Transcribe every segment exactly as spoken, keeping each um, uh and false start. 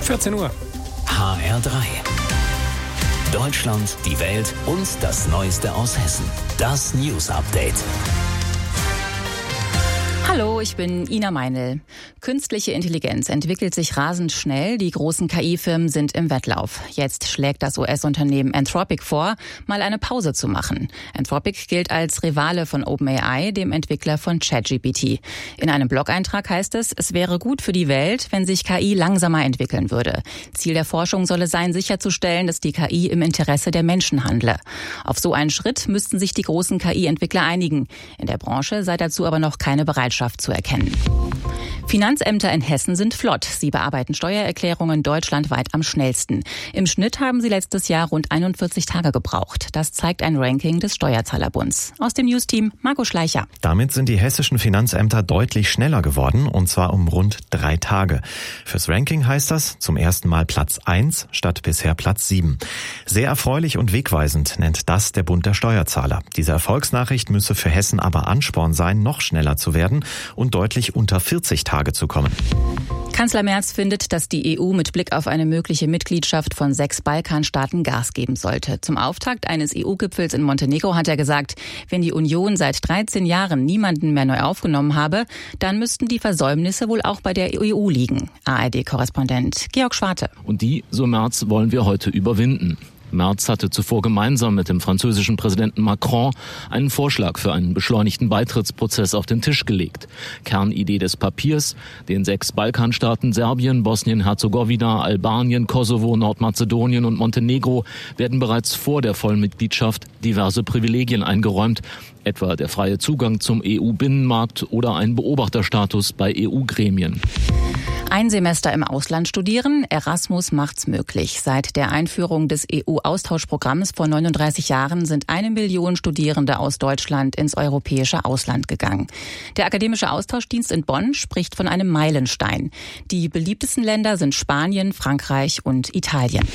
vierzehn Uhr. H R drei. Deutschland, die Welt und das Neueste aus Hessen. Das News Update. Hallo, ich bin Ina Meinl. Künstliche Intelligenz entwickelt sich rasend schnell. Die großen K I-Firmen sind im Wettlauf. Jetzt schlägt das U S-Unternehmen Anthropic vor, mal eine Pause zu machen. Anthropic gilt als Rivale von OpenAI, dem Entwickler von ChatGPT. In einem Blog-Eintrag heißt es, es wäre gut für die Welt, wenn sich K I langsamer entwickeln würde. Ziel der Forschung solle sein, sicherzustellen, dass die K I im Interesse der Menschen handle. Auf so einen Schritt müssten sich die großen K I-Entwickler einigen. In der Branche sei dazu aber noch keine Bereitschaft zu erkennen. Finanzämter in Hessen sind flott. Sie bearbeiten Steuererklärungen deutschlandweit am schnellsten. Im Schnitt haben sie letztes Jahr rund einundvierzig Tage gebraucht. Das zeigt ein Ranking des Steuerzahlerbunds. Aus dem News-Team Marco Schleicher. Damit sind die hessischen Finanzämter deutlich schneller geworden, und zwar um rund drei Tage. Fürs Ranking heißt das zum ersten Mal Platz eins statt bisher Platz sieben. Sehr erfreulich und wegweisend nennt das der Bund der Steuerzahler. Diese Erfolgsnachricht müsse für Hessen aber Ansporn sein, noch schneller zu werden und deutlich unter vierzig Tage zu kommen. Kanzler Merz findet, dass die E U mit Blick auf eine mögliche Mitgliedschaft von sechs Balkanstaaten Gas geben sollte. Zum Auftakt eines E U-Gipfels in Montenegro hat er gesagt, wenn die Union seit dreizehn Jahren niemanden mehr neu aufgenommen habe, dann müssten die Versäumnisse wohl auch bei der E U liegen. A R D-Korrespondent Georg Schwarte. Und die, so Merz, wollen wir heute überwinden. Merz hatte zuvor gemeinsam mit dem französischen Präsidenten Macron einen Vorschlag für einen beschleunigten Beitrittsprozess auf den Tisch gelegt. Kernidee des Papiers: den sechs Balkanstaaten Serbien, Bosnien-Herzegowina, Albanien, Kosovo, Nordmazedonien und Montenegro werden bereits vor der Vollmitgliedschaft diverse Privilegien eingeräumt, etwa der freie Zugang zum E U-Binnenmarkt oder ein Beobachterstatus bei E U-Gremien. Ein Semester im Ausland studieren, Erasmus macht's möglich. Seit der Einführung des E U-Austauschprogramms vor neununddreißig Jahren sind eine Million Studierende aus Deutschland ins europäische Ausland gegangen. Der Akademische Austauschdienst in Bonn spricht von einem Meilenstein. Die beliebtesten Länder sind Spanien, Frankreich und Italien.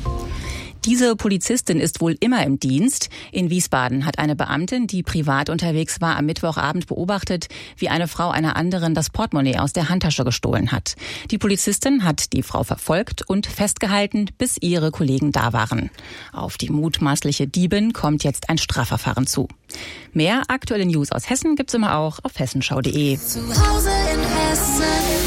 Diese Polizistin ist wohl immer im Dienst. In Wiesbaden hat eine Beamtin, die privat unterwegs war, am Mittwochabend beobachtet, wie eine Frau einer anderen das Portemonnaie aus der Handtasche gestohlen hat. Die Polizistin hat die Frau verfolgt und festgehalten, bis ihre Kollegen da waren. Auf die mutmaßliche Diebin kommt jetzt ein Strafverfahren zu. Mehr aktuelle News aus Hessen gibt's immer auch auf hessenschau punkt de. Zu Hause in Hessen.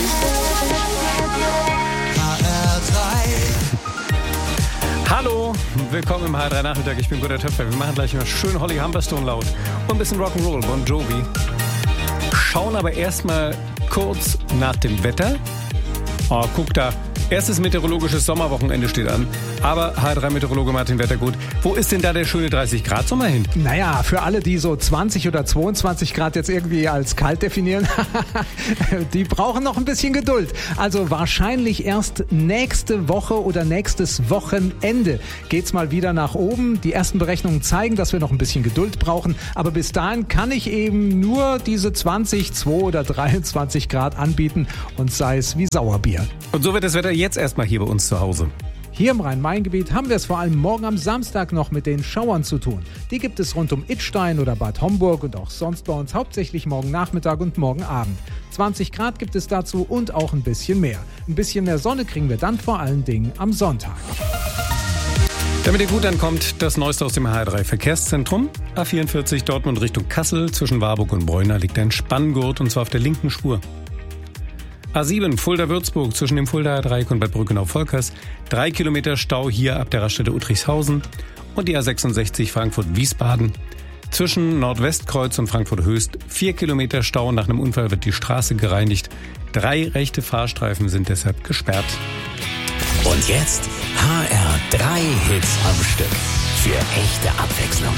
H R drei. Hallo, willkommen im H R drei Nachmittag. Ich bin Gunnar Töpfer. Wir machen gleich mal schön Holly Humberstone laut und ein bisschen Rock'n'Roll, Bon Jovi. Schauen aber erstmal kurz nach dem Wetter. Oh, guck da. Erstes meteorologisches Sommerwochenende steht an. Aber H R drei Meteorologe Martin Wettergut, wo ist denn da der schöne dreißig Grad Sommer hin? Naja, für alle, die so zwanzig oder zweiundzwanzig Grad jetzt irgendwie als kalt definieren, die brauchen noch ein bisschen Geduld. Also wahrscheinlich erst nächste Woche oder nächstes Wochenende geht's mal wieder nach oben. Die ersten Berechnungen zeigen, dass wir noch ein bisschen Geduld brauchen. Aber bis dahin kann ich eben nur diese zwanzig, zwei oder dreiundzwanzig Grad anbieten und sei es wie Sauerbier. Und so wird das Wetter jetzt erstmal hier bei uns zu Hause. Hier im Rhein-Main-Gebiet haben wir es vor allem morgen am Samstag noch mit den Schauern zu tun. Die gibt es rund um Idstein oder Bad Homburg und auch sonst bei uns hauptsächlich morgen Nachmittag und morgen Abend. zwanzig Grad gibt es dazu und auch ein bisschen mehr. Ein bisschen mehr Sonne kriegen wir dann vor allen Dingen am Sonntag. Damit ihr gut ankommt, das Neueste aus dem H R drei Verkehrszentrum. A vierundvierzig Dortmund Richtung Kassel, zwischen Warburg und Bräuner liegt ein Spanngurt, und zwar auf der linken Spur. A sieben Fulda-Würzburg zwischen dem Fuldaer Dreieck und Bad Brückenau-Volkers. Drei Kilometer Stau hier ab der Raststätte Uttrichshausen. Und die A sechsundsechzig Frankfurt-Wiesbaden. Zwischen Nordwestkreuz und Frankfurt-Höchst vier Kilometer Stau. Nach einem Unfall wird die Straße gereinigt. Drei rechte Fahrstreifen sind deshalb gesperrt. Und jetzt H R drei Hits am Stück. Für echte Abwechslung.